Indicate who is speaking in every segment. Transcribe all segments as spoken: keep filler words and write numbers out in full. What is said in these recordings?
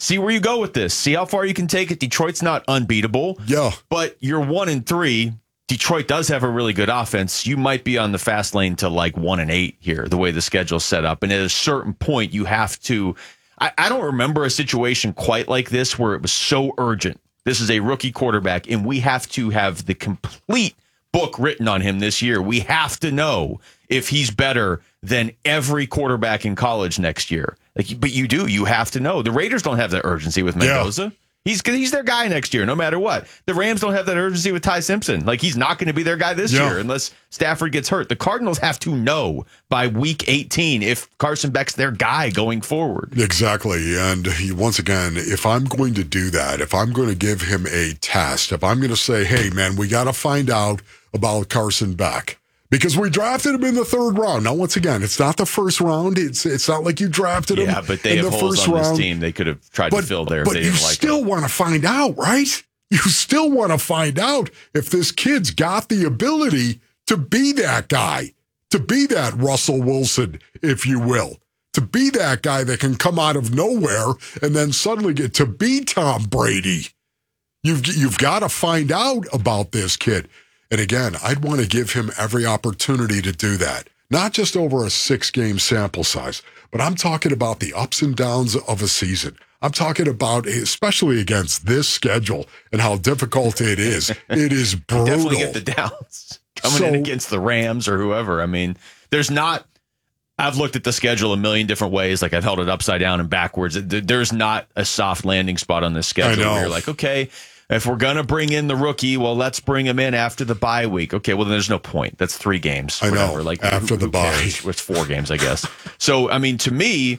Speaker 1: See where you go with this. See how far you can take it. Detroit's not unbeatable.
Speaker 2: Yeah.
Speaker 1: But you're one and three. Detroit does have a really good offense. You might be on the fast lane to like one and eight here, the way the schedule's set up. And at a certain point, you have to. I, I don't remember a situation quite like this where it was so urgent. This is a rookie quarterback, and we have to have the complete book written on him this year. We have to know if he's better than every quarterback in college next year. Like, but you do. You have to know. The Raiders don't have that urgency with Mendoza. Yeah. He's he's their guy next year, no matter what. The Rams don't have that urgency with Ty Simpson. Like, he's not going to be their guy this yeah. year unless Stafford gets hurt. The Cardinals have to know by week eighteen if Carson Beck's their guy going forward.
Speaker 2: Exactly. And he, once again, if I'm going to do that, if I'm going to give him a test, if I'm going to say, hey, man, we got to find out about Carson Beck. Because we drafted him in the third round. Now, once again, it's not the first round. It's it's not like you drafted him.
Speaker 1: Yeah, but they
Speaker 2: in
Speaker 1: have
Speaker 2: the
Speaker 1: holes
Speaker 2: first
Speaker 1: on
Speaker 2: round.
Speaker 1: this team. They could have tried
Speaker 2: but,
Speaker 1: to fill there.
Speaker 2: But
Speaker 1: if they
Speaker 2: you
Speaker 1: didn't like
Speaker 2: still
Speaker 1: it.
Speaker 2: want to find out, right? You still want to find out if this kid's got the ability to be that guy, to be that Russell Wilson, if you will, to be that guy that can come out of nowhere and then suddenly get to be Tom Brady. You've you've got to find out about this kid. And again, I'd want to give him every opportunity to do that. Not just over a six-game sample size, but I'm talking about the ups and downs of a season. I'm talking about, especially against this schedule and how difficult it is. It is brutal.
Speaker 1: Definitely get the downs coming so, in against the Rams or whoever. I mean, there's not. I've looked at the schedule a million different ways. Like, I've held it upside down and backwards. There's not a soft landing spot on this schedule.
Speaker 2: I know.
Speaker 1: Where you're like, okay, if we're going to bring in the rookie, well, let's bring him in after the bye week. Okay, well, then there's no point. That's three games.
Speaker 2: I
Speaker 1: whatever.
Speaker 2: know.
Speaker 1: Like,
Speaker 2: after
Speaker 1: who,
Speaker 2: the
Speaker 1: who
Speaker 2: bye.
Speaker 1: Cares? It's four games, I guess. So, I mean, to me,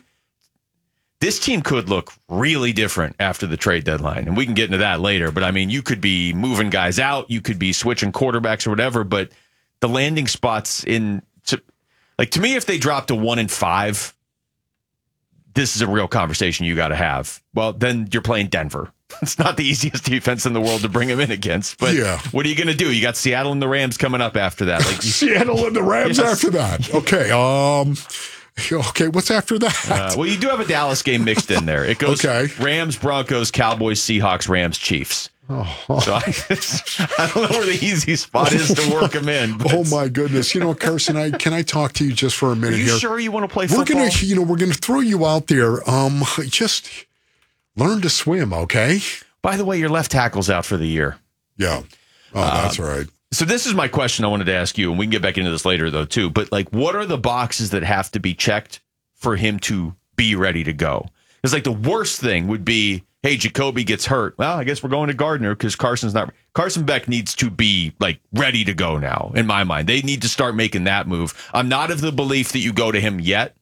Speaker 1: this team could look really different after the trade deadline. And we can get into that later. But, I mean, you could be moving guys out. You could be switching quarterbacks or whatever. But the landing spots in, to, like, to me, if they dropped to one and five, this is a real conversation you got to have. Well, then you're playing Denver. It's not the easiest defense in the world to bring him in against. But yeah. What are you going to do? You got Seattle and the Rams coming up after that. Like
Speaker 2: Seattle and the Rams yes. after that. Okay. Um. Okay. What's after that?
Speaker 1: Uh, well, you do have a Dallas game mixed in there. It goes okay. Rams, Broncos, Cowboys, Seahawks, Rams, Chiefs. Oh. So I, I don't know where the easy spot is to work him in.
Speaker 2: Oh my goodness! You know, Carson, I can I talk to you just for a minute
Speaker 1: are you
Speaker 2: here?
Speaker 1: Sure, you want to play
Speaker 2: we're
Speaker 1: football?
Speaker 2: We're gonna, you know, we're gonna throw you out there. Um, just learn to swim, okay?
Speaker 1: By the way, your left tackle's out for the year.
Speaker 2: Yeah. Oh, that's uh, right.
Speaker 1: So this is my question I wanted to ask you, and we can get back into this later, though, too. But, like, what are the boxes that have to be checked for him to be ready to go? Because, like, the worst thing would be, hey, Jacoby gets hurt. Well, I guess we're going to Gardner because Carson's not. Carson Beck needs to be, like, ready to go now, in my mind. They need to start making that move. I'm not of the belief that you go to him yet.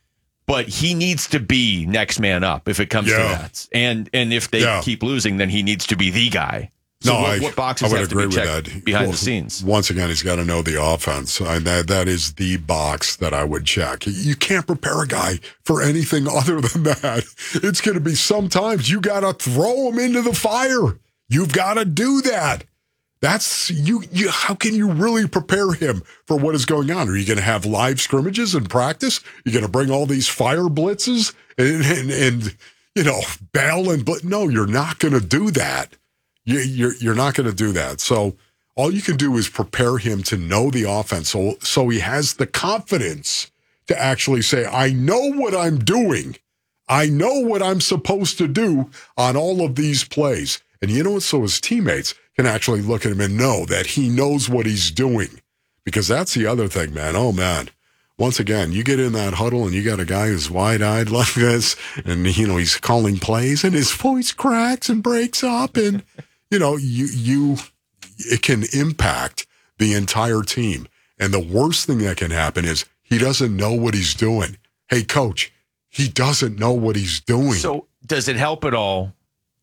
Speaker 1: But he needs to be next man up if it comes
Speaker 2: yeah.
Speaker 1: to that. And and if they yeah. keep losing, then he needs to be the guy. So
Speaker 2: no,
Speaker 1: what,
Speaker 2: I,
Speaker 1: what boxes
Speaker 2: I would
Speaker 1: have
Speaker 2: agree
Speaker 1: to be checked
Speaker 2: with that.
Speaker 1: behind
Speaker 2: well,
Speaker 1: the scenes?
Speaker 2: Once again, he's got to know the offense. I, that That is the box that I would check. You can't prepare a guy for anything other than that. It's going to be sometimes you got to throw him into the fire. You've got to do that. That's you, you. How can you really prepare him for what is going on? Are you going to have live scrimmages in practice? You're going to bring all these fire blitzes and, and, and you know, bail and blitz? No, you're not going to do that. You, you're you're not going to do that. So all you can do is prepare him to know the offense, so so he has the confidence to actually say, "I know what I'm doing. I know what I'm supposed to do on all of these plays." And you know what? So his teammates can actually look at him and know that he knows what he's doing. Because that's the other thing, man. Oh, man. Once again, you get in that huddle and you got a guy who's wide-eyed like this, and, you know, he's calling plays, and his voice cracks and breaks up, and, you know, you you it can impact the entire team. And the worst thing that can happen is he doesn't know what he's doing. Hey, coach, he doesn't know what he's doing.
Speaker 1: So does it help at all?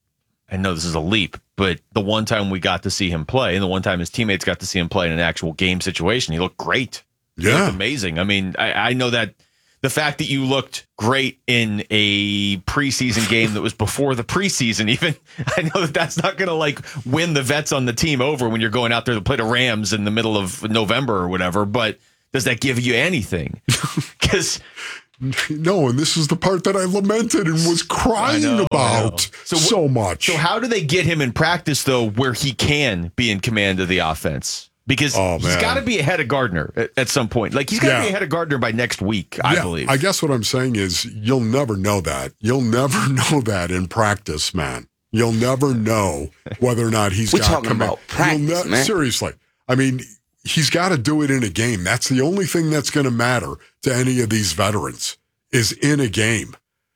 Speaker 1: I know this is a leap, but the one time we got to see him play and the one time his teammates got to see him play in an actual game situation, he looked great. He
Speaker 2: yeah.
Speaker 1: looked amazing. I mean, I, I know that the fact that you looked great in a preseason game that was before the preseason, even, I know that that's not going to, like, win the vets on the team over when you're going out there to play the Rams in the middle of November or whatever, but does that give you anything? Because
Speaker 2: No, and this is the part that I lamented and was crying
Speaker 1: I know, I know.
Speaker 2: about
Speaker 1: So
Speaker 2: so,
Speaker 1: wh-
Speaker 2: much.
Speaker 1: So how do they get him in practice, though, where he can be in command of the offense? Because
Speaker 2: Oh,
Speaker 1: he's
Speaker 2: man.
Speaker 1: got to be ahead of Gardner at, at some point. Like, he's got to
Speaker 2: Yeah.
Speaker 1: be ahead of Gardner by next week, I
Speaker 2: Yeah,
Speaker 1: believe.
Speaker 2: I guess what I'm saying is you'll never know that. You'll never know that in practice, man. You'll never know whether or not he's
Speaker 3: We're
Speaker 2: got
Speaker 3: talking
Speaker 2: command.
Speaker 3: about practice,
Speaker 2: You'll ne-
Speaker 3: man.
Speaker 2: Seriously. I mean, he's got to do it in a game. That's the only thing that's going to matter to any of these veterans is in a game.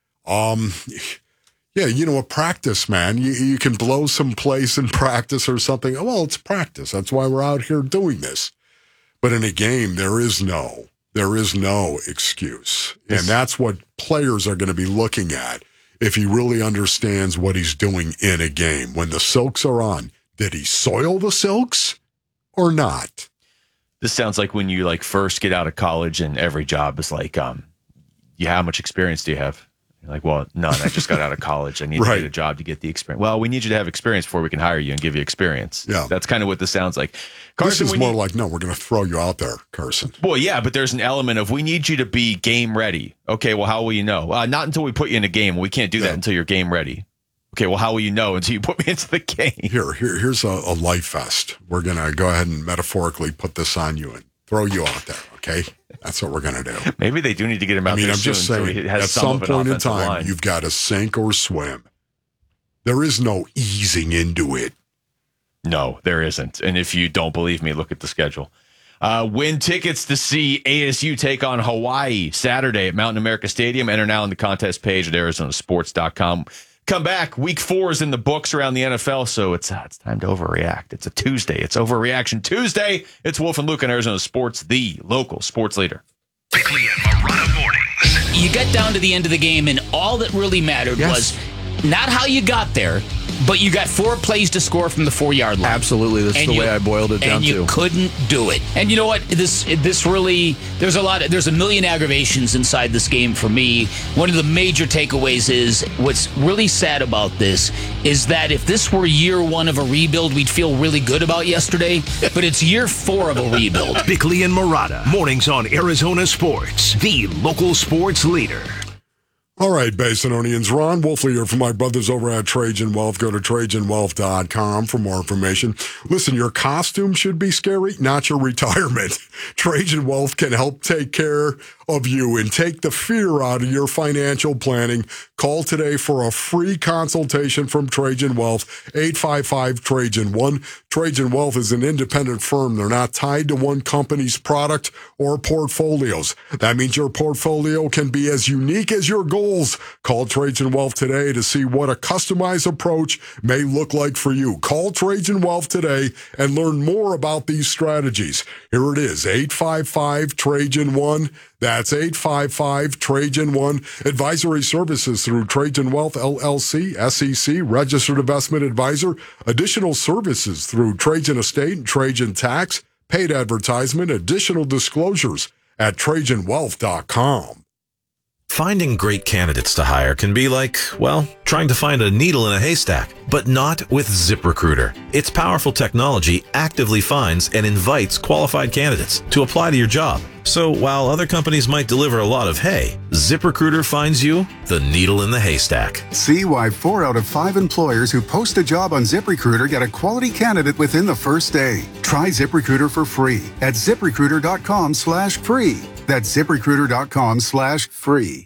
Speaker 2: Um, yeah, you know, a practice, man. You, you can blow some place in practice or something. Oh, well, it's practice. That's why we're out here doing this. But in a game, there is no, there is no excuse. And that's what players are going to be looking at if he really understands what he's doing in a game. When the Silks are on, did he soil the Silks or not?
Speaker 1: This sounds like when you like first get out of college and every job is like, um, yeah, how much experience do you have? You're like, well, none. I just got out of college. I need
Speaker 2: Right.
Speaker 1: to get a job to get the experience. Well, we need you to have experience before we can hire you and give you experience.
Speaker 2: Yeah.
Speaker 1: That's kind of what this sounds like.
Speaker 2: This
Speaker 1: Carson,
Speaker 2: is
Speaker 1: we
Speaker 2: more
Speaker 1: need-
Speaker 2: like, no, we're going to throw you out there, Carson.
Speaker 1: Well, yeah, but there's an element of we need you to be game ready. Okay, well, how will you know? Uh, not until we put you in a game. We can't do
Speaker 2: Yeah.
Speaker 1: that until you're game ready. Okay, well, how will you know until you put me into the game?
Speaker 2: Here, here here's a, a life vest. We're going to go ahead and metaphorically put this on you and throw you out there, okay? That's what we're going to do.
Speaker 1: Maybe they do need to get him out
Speaker 2: I mean,
Speaker 1: there
Speaker 2: I'm just
Speaker 1: soon so
Speaker 2: saying,
Speaker 1: he has
Speaker 2: at
Speaker 1: some,
Speaker 2: some
Speaker 1: of an
Speaker 2: point in
Speaker 1: offensive
Speaker 2: time,
Speaker 1: line.
Speaker 2: you've got to sink or swim. There is no easing into it.
Speaker 1: No, there isn't. And if you don't believe me, look at the schedule. Uh, win tickets to see A S U take on Hawaii Saturday at Mountain America Stadium. Enter now on the contest page at Arizona Sports dot com. Come back. Week four is in the books around the N F L, so it's uh, it's time to overreact. It's a Tuesday. It's Overreaction Tuesday. It's Wolf and Luke on Arizona Sports, the local sports leader.
Speaker 4: Bickley and Marotta mornings.
Speaker 5: You got down to the end of the game, and all that really mattered
Speaker 3: Yes.
Speaker 5: was not how you got there, but you got four plays to score from the four-yard line.
Speaker 3: Absolutely. That's
Speaker 5: And
Speaker 3: the
Speaker 5: you-
Speaker 3: way I boiled it down
Speaker 5: and you
Speaker 3: to.
Speaker 5: couldn't do it. And you know what? This this really there's a lot of, there's a million aggravations inside this game for me. One of the major takeaways is what's really sad about this is that if this were year one of a rebuild, we'd feel really good about yesterday. But it's year four of a rebuild.
Speaker 4: Bickley and Marotta mornings on Arizona Sports, the local sports leader.
Speaker 2: All right, Basinonians. Ron Wolfley here from my brothers over at Trajan Wealth. Go to Trajan Wealth dot com for more information. Listen, your costume should be scary, not your retirement. Trajan Wealth can help take care of you and take the fear out of your financial planning. Call today for a free consultation from Trajan Wealth, eight five five Trajan one. Trajan Wealth is an independent firm. They're not tied to one company's product or portfolios. That means your portfolio can be as unique as your goals. Call Trajan Wealth today to see what a customized approach may look like for you. Call Trajan Wealth today and learn more about these strategies. Here it is, eight five five Trajan one. That's eight five five Trajan one. Advisory services through Trajan Wealth, L L C, S E C, Registered Investment Advisor. Additional services through Trajan Estate and Trajan Tax. Paid advertisement, additional disclosures at Trajan Wealth dot com.
Speaker 6: Finding great candidates to hire can be like, well, trying to find a needle in a haystack, but not with ZipRecruiter. Its powerful technology actively finds and invites qualified candidates to apply to your job. So while other companies might deliver a lot of hay, ZipRecruiter finds you the needle in the haystack.
Speaker 7: See why four out of five employers who post a job on ZipRecruiter get a quality candidate within the first day. Try ZipRecruiter for free at ZipRecruiter dot com slash free. That's ZipRecruiter dot com slash free.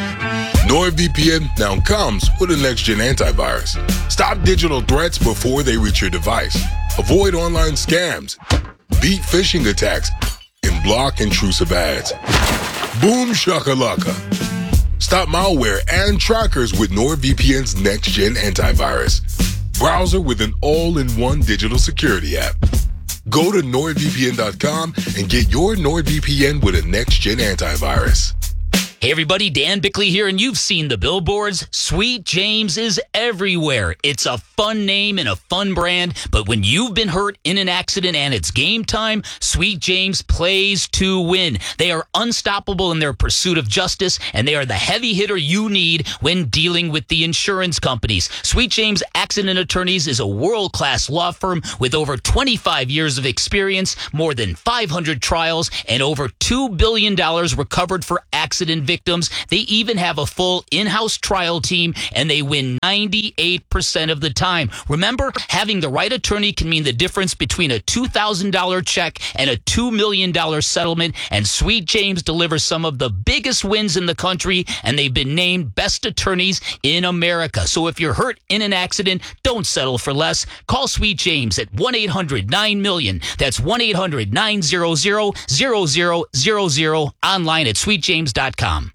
Speaker 8: NordVPN now comes with a next-gen antivirus. Stop digital threats before they reach your device. Avoid online scams. Beat phishing attacks. And block intrusive ads. Boom shakalaka. Stop malware and trackers with NordVPN's next-gen antivirus. Browser with an all-in-one digital security app. Go to Nord V P N dot com and get your NordVPN with a next-gen antivirus.
Speaker 5: Hey everybody, Dan Bickley here, and you've seen the billboards. Sweet James is everywhere. It's a fun name and a fun brand, but when you've been hurt in an accident and it's game time, Sweet James plays to win. They are unstoppable in their pursuit of justice, and they are the heavy hitter you need when dealing with the insurance companies. Sweet James Accident Attorneys is a world-class law firm with over twenty-five years of experience, more than five hundred trials, and over two billion dollars recovered for accident victims. They even have a full in-house trial team, and they win ninety-eight percent of the time. Remember, having the right attorney can mean the difference between a two thousand dollars check and a two million dollars settlement, and Sweet James delivers some of the biggest wins in the country, and they've been named best attorneys in America. So if you're hurt in an accident, don't settle for less. Call Sweet James at one eight hundred nine million. That's one eight hundred nine hundred zero zero zero zero. Online at sweet james dot com.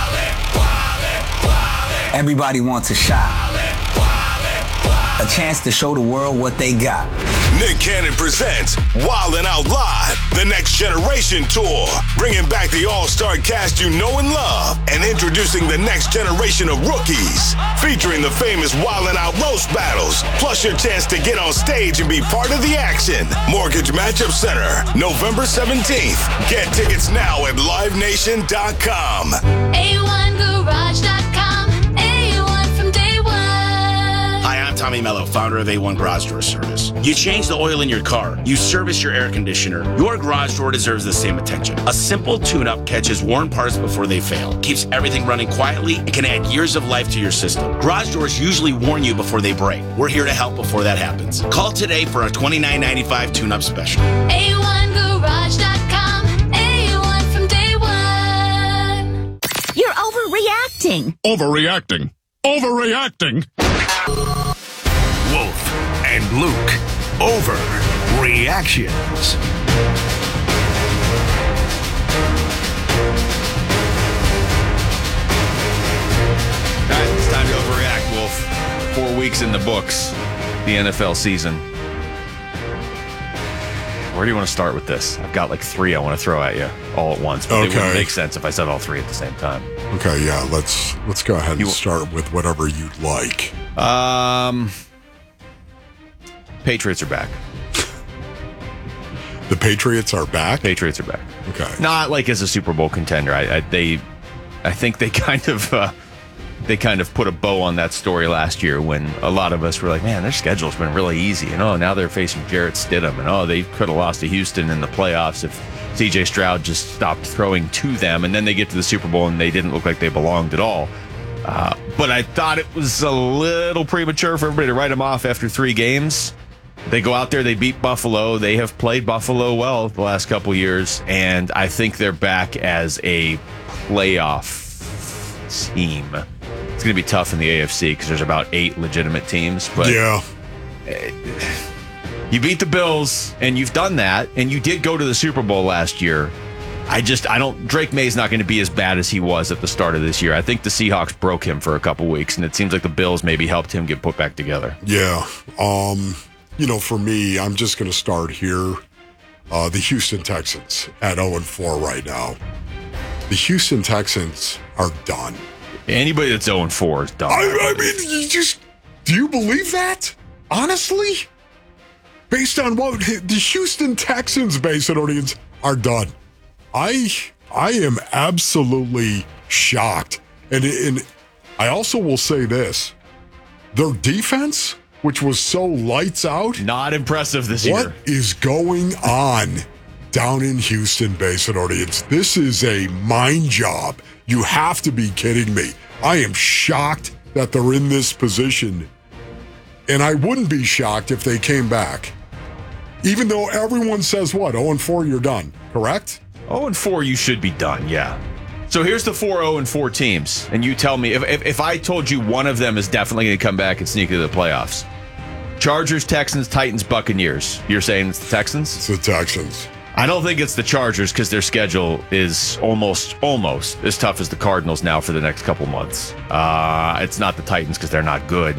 Speaker 3: Everybody wants a shot. A chance to show the world what they got.
Speaker 9: Nick Cannon presents Wildin' Out Live, the Next Generation Tour, bringing back the all-star cast you know and love, and introducing the next generation of rookies, featuring the famous Wildin' Out roast battles, plus your chance to get on stage and be part of the action. Mortgage Matchup Center, November seventeenth. Get tickets now at live nation dot com.
Speaker 10: A one garage dot com. A one from day one.
Speaker 11: Hi, I'm Tommy Mello, founder of A one Garage Door Service. You change the oil in your car. You service your air conditioner. Your garage door deserves the same attention. A simple tune-up catches worn parts before they fail, keeps everything running quietly, and can add years of life to your system. Garage doors usually warn you before they break. We're here to help before that happens. Call today for a twenty-nine ninety-five tune-up special.
Speaker 10: A one garage dot com. A one from day one.
Speaker 12: You're overreacting.
Speaker 13: Overreacting. Overreacting.
Speaker 4: Wolf and Luke. Overreactions.
Speaker 1: All right, it's time to overreact, Wolf. Four weeks in the books, the N F L season. Where do you want to start with this? I've got like three I want to throw at you all at once, but
Speaker 2: Okay.
Speaker 1: it wouldn't make sense if I said all three at the same time.
Speaker 2: Okay, yeah, let's let's go ahead and
Speaker 1: You-
Speaker 2: start with whatever you'd like.
Speaker 1: Um, Patriots are back.
Speaker 2: The Patriots are back?
Speaker 1: Patriots are back.
Speaker 2: Okay.
Speaker 1: Not like as a Super Bowl contender. I, I they, I think they kind of uh, they kind of put a bow on that story last year when a lot of us were like, man, their schedule's been really easy, and oh, now they're facing Jarrett Stidham, and oh, they could have lost to Houston in the playoffs if C J Stroud just stopped throwing to them, and then they get to the Super Bowl and they didn't look like they belonged at all. Uh, but I thought it was a little premature for everybody to write them off after three games. They go out there, they beat Buffalo. They have played Buffalo well the last couple years, and I think they're back as a playoff team. It's going to be tough in the A F C because there's about eight legitimate teams. But
Speaker 2: yeah.
Speaker 1: You beat the Bills, and you've done that, and you did go to the Super Bowl last year. I just, I don't, Drake May's not going to be as bad as he was at the start of this year. I think the Seahawks broke him for a couple weeks, and it seems like the Bills maybe helped him get put back together.
Speaker 2: Yeah. Um, you know, for me, I'm just going to start here. Uh, the Houston Texans at oh and four right now. The Houston Texans are done.
Speaker 1: Anybody that's oh and four is done.
Speaker 2: I, I mean, you just, do you believe that? Honestly? Based on what the Houston Texans, base audience, are done. I I am absolutely shocked. And, and I also will say this. Their defense, which was so lights out.
Speaker 1: Not impressive this
Speaker 2: what
Speaker 1: year.
Speaker 2: What is going on down in Houston, base audience? This is a mind job. You have to be kidding me. I am shocked that they're in this position. And I wouldn't be shocked if they came back. Even though everyone says what? oh and four, you're done. Correct?
Speaker 1: oh and four, you should be done, yeah. So here's the four oh and four teams. And you tell me, if, if, if I told you one of them is definitely going to come back and sneak into the playoffs. Chargers, Texans, Titans, Buccaneers. You're saying it's the Texans?
Speaker 2: It's the Texans.
Speaker 1: I don't think it's the Chargers because their schedule is almost, almost as tough as the Cardinals now for the next couple months. Uh, it's not the Titans because they're not good.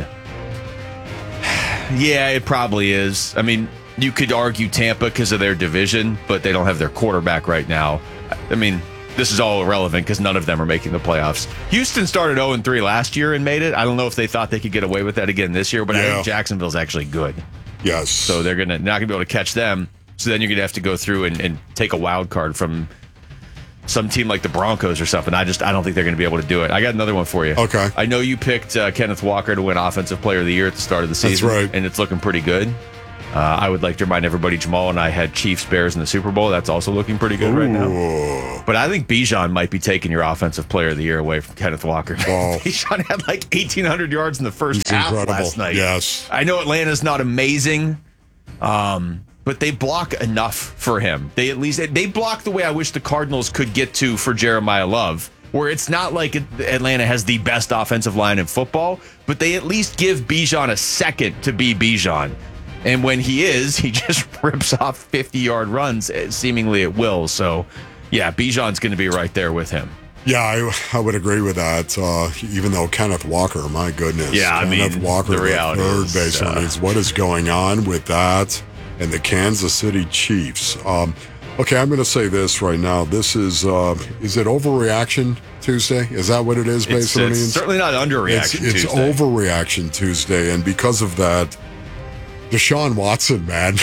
Speaker 1: Yeah, it probably is. I mean, you could argue Tampa because of their division, but they don't have their quarterback right now. I mean, this is all irrelevant because none of them are making the playoffs. Houston started oh and three last year and made it. I don't know if they thought they could get away with that again this year, but
Speaker 2: yeah.
Speaker 1: I think Jacksonville's actually good.
Speaker 2: Yes.
Speaker 1: So they're gonna not going to be able to catch them. So then you're going to have to go through and, and take a wild card from some team like the Broncos or something. I just I don't think they're going to be able to do it. I got another one for you.
Speaker 2: Okay.
Speaker 1: I know you picked uh, Kenneth Walker to win Offensive Player of the Year at the start of the season.
Speaker 2: That's right.
Speaker 1: And it's looking pretty good. Uh, I would like to remind everybody, Jamal and I had Chiefs Bears in the Super Bowl. That's also looking pretty good
Speaker 2: Ooh.
Speaker 1: right now. But I think Bijan might be taking your offensive player of the year away from Kenneth Walker.
Speaker 2: Wow.
Speaker 1: Bijan had like eighteen hundred yards in the first
Speaker 2: He's
Speaker 1: half
Speaker 2: incredible.
Speaker 1: last night.
Speaker 2: Yes.
Speaker 1: I know Atlanta's not amazing, um, but they block enough for him. They at least they block the way I wish the Cardinals could get to for Jeremiah Love, where it's not like Atlanta has the best offensive line in football, but they at least give Bijan a second to be Bijan. And when he is, he just rips off fifty-yard runs, seemingly at will. So, yeah, Bijan's going to be right there with him.
Speaker 2: Yeah, I, I would agree with that. Uh, even though Kenneth Walker, my goodness.
Speaker 1: Yeah, I
Speaker 2: Kenneth
Speaker 1: mean,
Speaker 2: Walker,
Speaker 1: the reality
Speaker 2: third
Speaker 1: is,
Speaker 2: baseman.
Speaker 1: uh,
Speaker 2: is what is going on with that and the Kansas City Chiefs? Um, okay, I'm going to say this right now. This is, uh, is it overreaction Tuesday? Is that what it is,
Speaker 1: It's,
Speaker 2: basically?
Speaker 1: it's certainly not underreaction
Speaker 2: It's, it's
Speaker 1: Tuesday.
Speaker 2: overreaction Tuesday, and because of that, Deshaun Watson, man.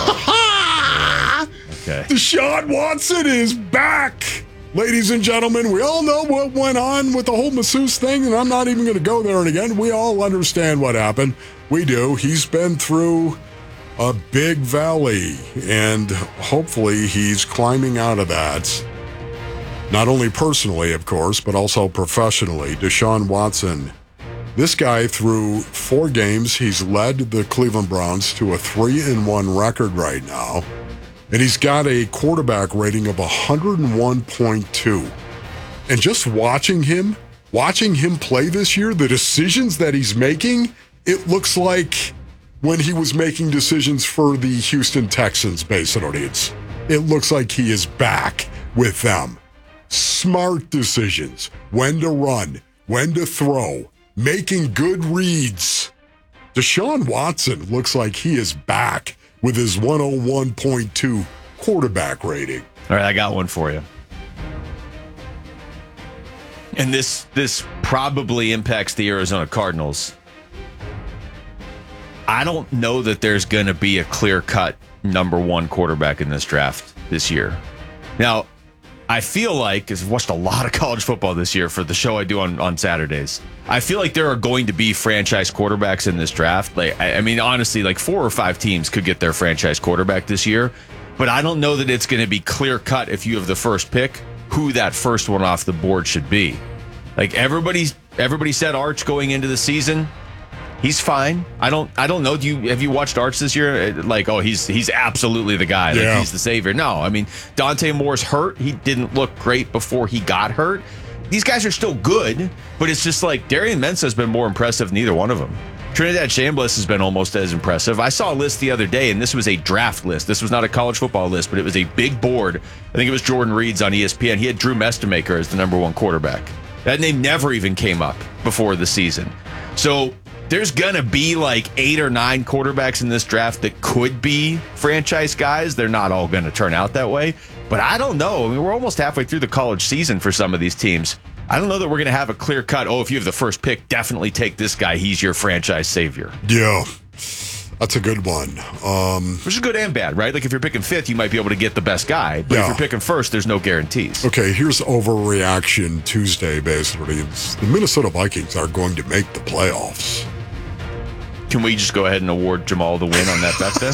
Speaker 1: Oh, okay.
Speaker 2: Deshaun Watson is back. Ladies and gentlemen, we all know what went on with the whole masseuse thing, and I'm not even going to go there again. We all understand what happened. We do. He's been through a big valley, and hopefully he's climbing out of that. Not only personally, of course, but also professionally. Deshaun Watson. This guy, through four games, he's led the Cleveland Browns to a three and one record right now. And he's got a quarterback rating of one oh one point two. And just watching him, watching him play this year, the decisions that he's making, it looks like when he was making decisions for the Houston Texans, basically. It's, it looks like he is back with them. Smart decisions, when to run, when to throw, making good reads. Deshaun Watson looks like he is back with his one oh one point two quarterback rating.
Speaker 1: All right, I got one for you. And this this probably impacts the Arizona Cardinals. I don't know that there's going to be a clear-cut number one quarterback in this draft this year. Now, I feel like, because I've watched a lot of college football this year for the show I do on, on Saturdays, I feel like there are going to be franchise quarterbacks in this draft. Like, I, I mean, honestly, like four or five teams could get their franchise quarterback this year, but I don't know that it's going to be clear-cut if you have the first pick, who that first one off the board should be. Like, everybody's, everybody said Arch going into the season. He's fine. I don't. I don't know. Do you have you watched Arch this year? Like, oh, he's he's absolutely the guy. Like,
Speaker 2: Yeah.
Speaker 1: he's the savior. No, I mean, Dante Moore's hurt. He didn't look great before he got hurt. These guys are still good, but it's just like Darian Mensah has been more impressive than either one of them. Trinidad Chambliss has been almost as impressive. I saw a list the other day, and this was a draft list. This was not a college football list, but it was a big board. I think it was Jordan Reed's on E S P N. He had Drew Mestemaker as the number one quarterback. That name never even came up before the season. So there's going to be like eight or nine quarterbacks in this draft that could be franchise guys. They're not all going to turn out that way. But I don't know. I mean, we're almost halfway through the college season for some of these teams. I don't know that we're going to have a clear cut, oh, if you have the first pick, definitely take this guy. He's your franchise savior.
Speaker 2: Yeah, that's a good one. Um,
Speaker 1: Which is good and bad, right? Like if you're picking fifth, you might be able to get the best guy. But
Speaker 2: Yeah.
Speaker 1: if you're picking first, there's no guarantees.
Speaker 2: okay, here's overreaction Tuesday, basically. It's the Minnesota Vikings are going to make the playoffs.
Speaker 1: Can we just go ahead and award Jamal the win on that bet then?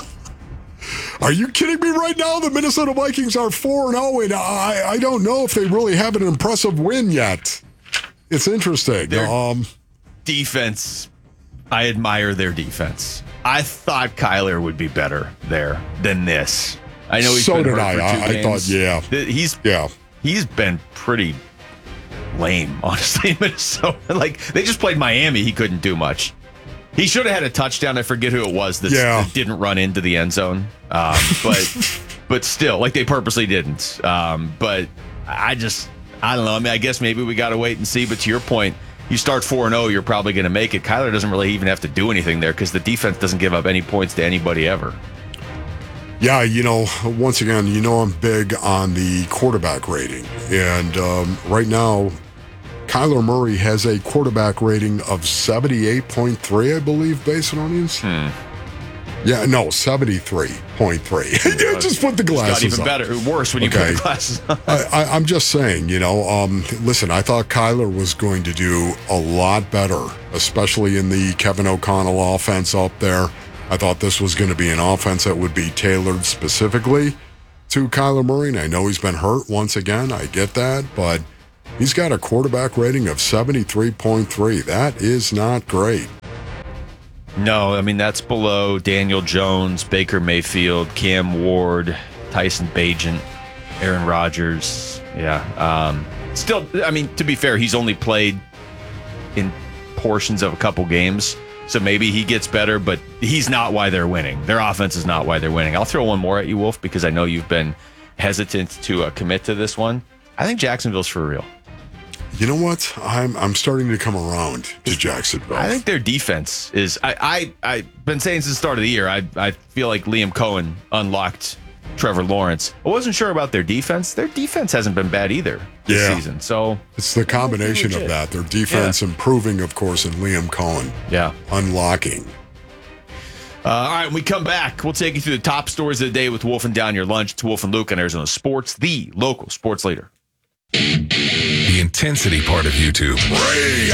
Speaker 2: Are you kidding me right now? The Minnesota Vikings are four and oh, and I, I don't know if they really have an impressive win yet. It's interesting.
Speaker 1: Their
Speaker 2: Um,
Speaker 1: defense, I admire their defense. I thought Kyler would be better there than this. I know he's
Speaker 2: So
Speaker 1: been
Speaker 2: did
Speaker 1: hurt
Speaker 2: I.
Speaker 1: for two
Speaker 2: I- I
Speaker 1: games.
Speaker 2: thought, yeah.
Speaker 1: Th- He's
Speaker 2: yeah.
Speaker 1: he's been pretty lame, honestly, in Minnesota. Like, they just played Miami. He couldn't do much. He should have had a touchdown. I forget who it was that,
Speaker 2: Yeah.
Speaker 1: that didn't run into the end zone. Um, but but still, like, they purposely didn't. Um, but I just, I don't know. I mean, I guess maybe we got to wait and see. But to your point, you start four and oh, you're probably going to make it. Kyler doesn't really even have to do anything there because the defense doesn't give up any points to anybody ever.
Speaker 2: Yeah, you know, once again, you know I'm big on the quarterback rating. And um, right now, Kyler Murray has a quarterback rating of seventy-eight point three, I believe, based on audience.
Speaker 1: Hmm.
Speaker 2: Yeah, no, seventy-three point three. Just put the glasses
Speaker 1: It's got
Speaker 2: on.
Speaker 1: even better, worse when you
Speaker 2: Okay.
Speaker 1: put the glasses on.
Speaker 2: I, I, I'm just saying, you know, um, listen, I thought Kyler was going to do a lot better, especially in the Kevin O'Connell offense up there. I thought this was going to be an offense that would be tailored specifically to Kyler Murray. And I know he's been hurt once again. I get that. But he's got a quarterback rating of seventy-three point three. That is not great.
Speaker 1: No, I mean, that's below Daniel Jones, Baker Mayfield, Cam Ward, Tyson Bagent, Aaron Rodgers. Yeah. Um, still, I mean, to be fair, he's only played in portions of a couple games. So maybe he gets better, but he's not why they're winning. Their offense is not why they're winning. I'll throw one more at you, Wolf, because I know you've been hesitant to uh, commit to this one. I think Jacksonville's for real.
Speaker 2: You know what? I'm I'm starting to come around to Jacksonville.
Speaker 1: I think their defense is. I I I've been saying since the start of the year. I I feel like Liam Cohen unlocked Trevor Lawrence. I wasn't sure about their defense. Their defense hasn't been bad either this
Speaker 2: Yeah.
Speaker 1: season. So
Speaker 2: it's the combination of that. Their defense
Speaker 1: Yeah.
Speaker 2: improving, of course, and Liam Cohen
Speaker 1: Yeah.
Speaker 2: unlocking.
Speaker 1: Uh, all right, when we come back, we'll take you through the top stories of the day with Wolf and Down Your Lunch. It's Wolf and Luke on Arizona Sports, the local sports leader.
Speaker 9: The intensity part of YouTube.